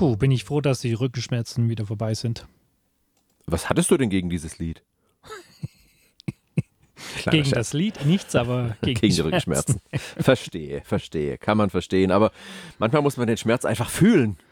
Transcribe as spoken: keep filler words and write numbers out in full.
Puh, bin ich froh, dass die Rückenschmerzen wieder vorbei sind. Was hattest du denn gegen dieses Lied? Kleiner Gegen Scherz. das Lied nichts, aber gegen, Gegen die Schmerzen. Rückenschmerzen. Verstehe, verstehe. Kann man verstehen. Aber manchmal muss man den Schmerz einfach fühlen.